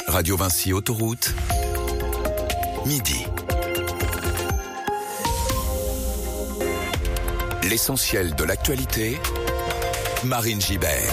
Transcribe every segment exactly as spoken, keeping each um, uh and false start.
Radio Vinci Autoroute, midi. L'essentiel de l'actualité, Marine Gibert.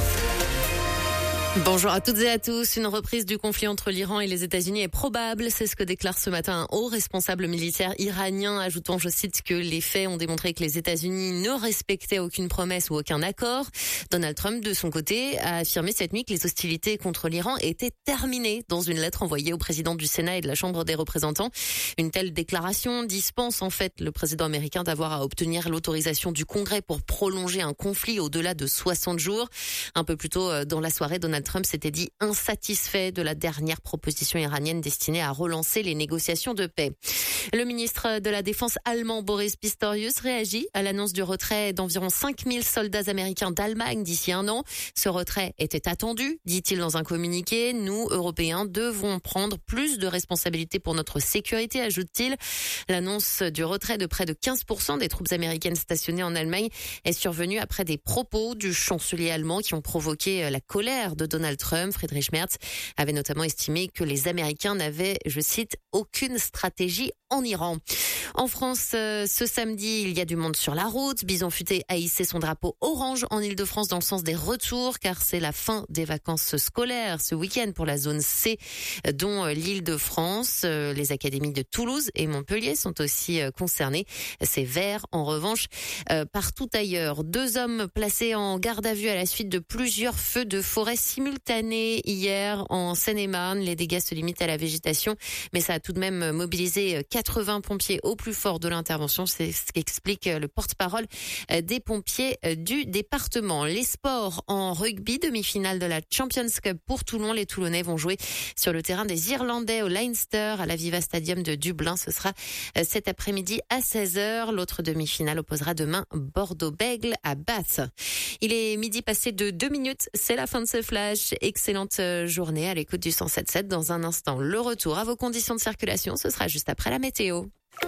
Bonjour à toutes et à tous. Une reprise du conflit entre l'Iran et les États-Unis est probable. C'est ce que déclare ce matin un haut responsable militaire iranien, ajoutant, je cite, que les faits ont démontré que les États-Unis ne respectaient aucune promesse ou aucun accord. Donald Trump, de son côté, a affirmé cette nuit que les hostilités contre l'Iran étaient terminées dans une lettre envoyée au président du Sénat et de la Chambre des représentants. Une telle déclaration dispense en fait le président américain d'avoir à obtenir l'autorisation du Congrès pour prolonger un conflit au-delà de soixante jours. Un peu plus tôt dans la soirée, Donald Trump s'était dit insatisfait de la dernière proposition iranienne destinée à relancer les négociations de paix. Le ministre de la Défense allemand Boris Pistorius réagit à l'annonce du retrait d'environ cinq mille soldats américains d'Allemagne d'ici un an. Ce retrait était attendu, dit-il dans un communiqué. Nous, Européens, devons prendre plus de responsabilités pour notre sécurité, ajoute-t-il. L'annonce du retrait de près de quinze pour cent des troupes américaines stationnées en Allemagne est survenue après des propos du chancelier allemand qui ont provoqué la colère de Donald Trump. Friedrich Merz avait notamment estimé que les Américains n'avaient, je cite, aucune stratégie en Iran. En France, euh, ce samedi, il y a du monde sur la route. Bison Futé a hissé son drapeau orange en Ile-de-France dans le sens des retours, car c'est la fin des vacances scolaires ce week-end pour la zone C, dont l'Île-de-France. Euh, les académies de Toulouse et Montpellier sont aussi euh, concernées. C'est vert, en revanche, euh, partout ailleurs. Deux hommes placés en garde à vue à la suite de plusieurs feux de forêt simultanés hier en Seine-et-Marne. Les dégâts se limitent à la végétation, mais ça a tout de même mobilisé quatre-vingts pompiers au plus fort de l'intervention. C'est ce qu'explique le porte-parole des pompiers du département. Les sports en rugby, demi-finale de la Champions Cup pour Toulon. Les Toulonnais vont jouer sur le terrain des Irlandais au Leinster à l'Aviva Stadium de Dublin. Ce sera cet après-midi à seize heures. L'autre demi-finale opposera demain Bordeaux-Bègles à Bath. Il est midi passé de deux minutes. C'est la fin de ce flash. Excellente journée à l'écoute du cent sept sept. Dans un instant, le retour à vos conditions de circulation. Ce sera juste après la météo.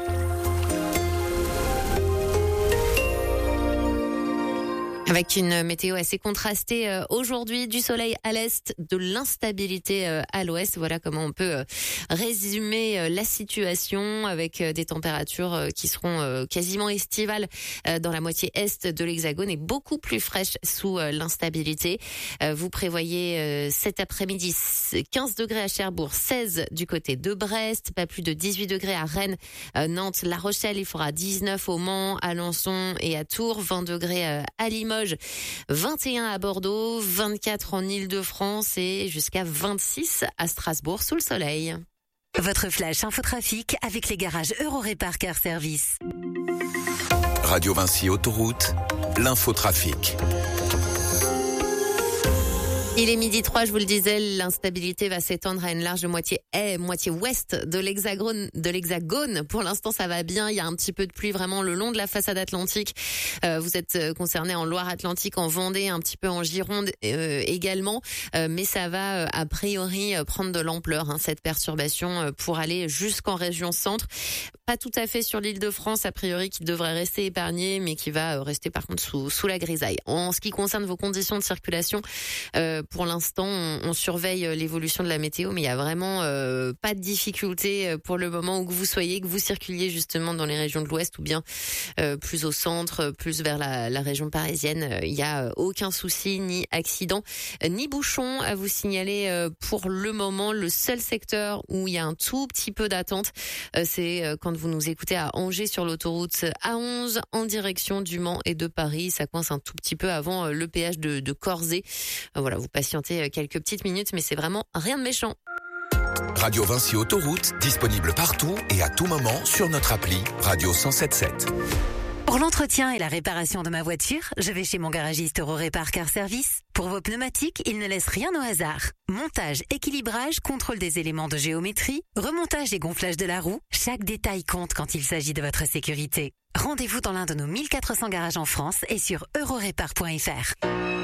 Avec une météo assez contrastée euh, aujourd'hui, du soleil à l'est, de l'instabilité euh, à l'ouest. Voilà comment on peut euh, résumer euh, la situation avec euh, des températures euh, qui seront euh, quasiment estivales euh, dans la moitié est de l'Hexagone et beaucoup plus fraîches sous euh, l'instabilité. Euh, vous prévoyez euh, cet après-midi quinze degrés à Cherbourg, seize du côté de Brest, pas plus de dix-huit degrés à Rennes, euh, Nantes, La Rochelle. Il fera dix-neuf au Mans, Alençon et à Tours, vingt degrés euh, à Limoges. vingt et un à Bordeaux, vingt-quatre en Île-de-France et jusqu'à vingt-six à Strasbourg sous le soleil. Votre flash infotrafic avec les garages Eurorépar Car Service. Radio Vinci Autoroute, l'infotrafic. Il est midi trois, je vous le disais, l'instabilité va s'étendre à une large moitié est, moitié ouest de l'hexagone, de l'hexagone. Pour l'instant, ça va bien. Il y a un petit peu de pluie vraiment le long de la façade atlantique. Euh, vous êtes concernés en Loire-Atlantique, en Vendée, un petit peu en Gironde euh, également. Euh, mais ça va, euh, a priori, euh, prendre de l'ampleur, hein, cette perturbation, euh, pour aller jusqu'en région centre. Pas tout à fait sur l'Île-de-France, a priori, qui devrait rester épargnée, mais qui va euh, rester par contre sous, sous la grisaille. En ce qui concerne vos conditions de circulation, euh, pour l'instant, on, on surveille l'évolution de la météo, mais il y a vraiment euh, pas de difficulté pour le moment où que vous soyez, que vous circuliez justement dans les régions de l'Ouest ou bien euh, plus au centre, plus vers la, la région parisienne. Il y a aucun souci, ni accident, ni bouchon à vous signaler pour le moment. Le seul secteur où il y a un tout petit peu d'attente, c'est quand vous nous écoutez à Angers sur l'autoroute A onze en direction du Mans et de Paris. Ça coince un tout petit peu avant le péage de, de Corzet. Voilà, vous patientez quelques petites minutes, mais c'est vraiment rien de méchant. Radio Vinci Autoroute, disponible partout et à tout moment sur notre appli Radio cent sept sept. Pour l'entretien et la réparation de ma voiture, je vais chez mon garagiste Eurorépar Car Service. Pour vos pneumatiques, il ne laisse rien au hasard. Montage, équilibrage, contrôle des éléments de géométrie, remontage et gonflage de la roue, chaque détail compte quand il s'agit de votre sécurité. Rendez-vous dans l'un de nos mille quatre cents garages en France et sur eurorépar point f r.